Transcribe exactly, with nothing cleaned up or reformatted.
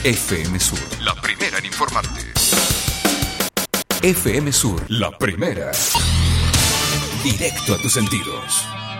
F M Sur, la primera en informarte. F M Sur, la primera. Directo a tus sentidos.